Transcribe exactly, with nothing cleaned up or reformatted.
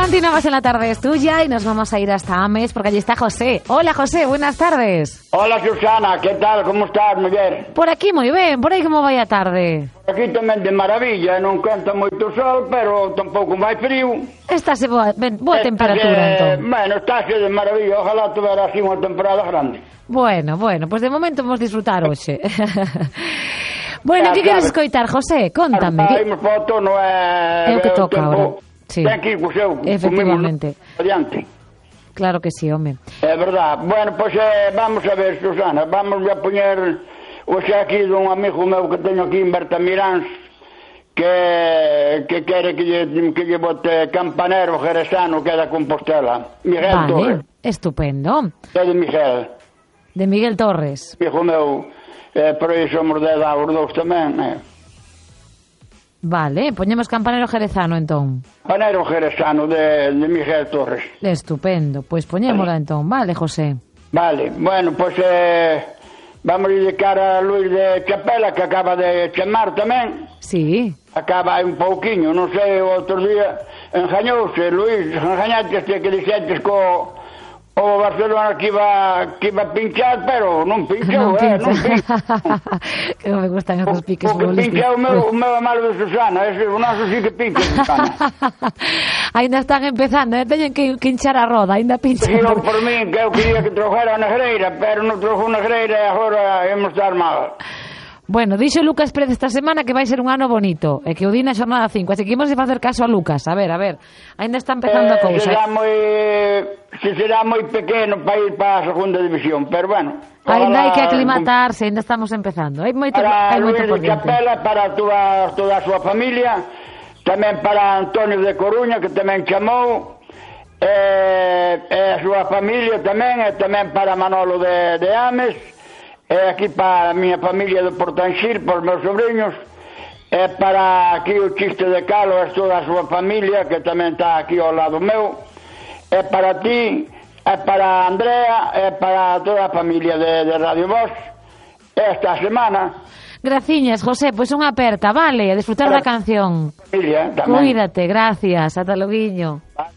Continuamos en la tarde es tuya y nos vamos a ir hasta Ames porque allí está José. Hola José, buenas tardes. Hola Susana, ¿qué tal? ¿Cómo estás, muller? Por aquí moi ben, por aí como vai a tarde? Aquí tamén de maravilla, non canta moito sol, pero tampouco vai frío. Estáse boa, ben, boa temperatura, eh, entón. Bueno, estáse de maravilla, ojalá tuvera así unha temporada grande. Bueno, bueno, pois pues de momento vamos disfrutar hoxe. Bueno, que queres escoitar, José? Contame. Claro, imos para o outono e... É o que toca agora. Sí. Ten que ir co seu. Efectivamente. Adiante. Claro que sí, home. É verdad. Bueno, pois eh, vamos a ver, Susana, vamos a poñer hoxe aquí dun amigo meu que teño aquí en Bertamiráns que, que quere que lle, que lle bote campanero jerezano que é da Compostela. Miguel vale, Torres. Estupendo. É de Miguel. De Miguel Torres. Amigo meu, eh, por aí somos de edad os dous tamén, eh. Vale, poñemos campanero jerezano, entón. Campanero jerezano de, de Miguel Torres. Estupendo, pois poñémola entón, vale, José? Vale, bueno, pois eh, vamos a dedicar a Luis de Chapela, que acaba de chamar tamén. Sí. Acaba hai un pouquiño, non sei, o outro día engañouse, Luis, engañaste que dixetes co o Barcelona que iba, que iba a pinchar, pero non pinchou, non eh, non pinchou. Que me gustan estos piques o, o que pincha o meu, o meu amalo de Susana, ese, o noso sí que pincha, Susana. Ainda están empezando, eh? Teñen que, que hinchar a roda, ainda pinchan. Yo por min, que eu quería que trojera a negreira, pero non trojo negreira e agora hemos estar mal. Bueno, dixo Lucas Pérez esta semana que vai ser un ano bonito e que o di na xornada cinco, así que imos de facer caso a Lucas. A ver, a ver, ainda está empezando eh, a cousa. Será moi, se será moi pequeno para ir para a segunda división, pero bueno. Ainda hai que aclimatarse, ainda estamos empezando. Hai moito, para hai moito Luis por de diante. Capela, para toda, toda a súa familia, tamén para Antonio de Coruña, que tamén chamou, e, e a súa familia tamén, e tamén para Manolo de, de Ames, e aquí para a miña familia de Portanxir, por meus sobrinhos, e para aquí o Chiste de Calo, e toda a súa familia, que tamén está aquí ao lado meu, e para ti, e para Andrea, e para toda a familia de, de Radio Voz, esta semana. Graciñas, José, pois unha aperta, vale, a disfrutar Para da canción. Familia, tamén. Cuídate, gracias, ata loguiño. Vale.